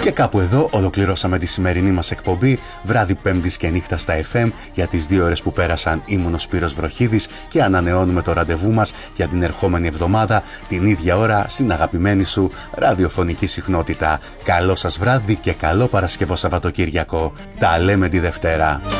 Και κάπου εδώ ολοκληρώσαμε τη σημερινή μας εκπομπή, βράδυ Πέμπτης και νύχτα στα FM. Για τις 2 ώρες που πέρασαν ήμουν ο Σπύρος Βροχίδης και ανανεώνουμε το ραντεβού μας για την ερχόμενη εβδομάδα, την ίδια ώρα, στην αγαπημένη σου ραδιοφωνική συχνότητα. Καλό σας βράδυ και καλό Παρασκευό Σαββατοκύριακο. Τα λέμε τη Δευτέρα.